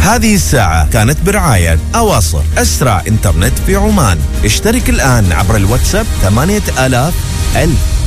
هذه الساعة كانت برعاية أواصر، أسرع إنترنت في عمان. اشترك الآن عبر الواتساب 8000 1000.